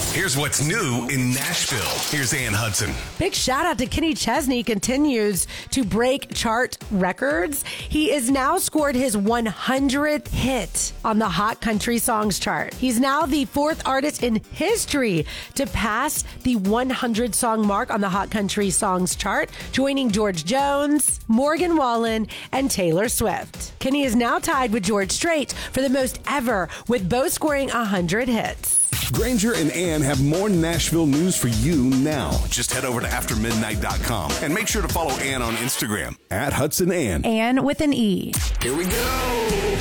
Here's what's new in Nashville. Here's Ann Hudson. Big shout out to Kenny Chesney, continues to break chart records. He has now scored his 100th hit on the Hot Country Songs chart. He's now the fourth artist in history to pass the 100 song mark on the Hot Country Songs chart, joining George Jones, Morgan Wallen, and Taylor Swift. Kenny is now tied with George Strait for the most ever, with both scoring 100 hits. Granger and Ann have more Nashville news for you now. Just head over to aftermidnight.com and make sure to follow Ann on Instagram @HudsonAnn. Ann with an E. Here we go.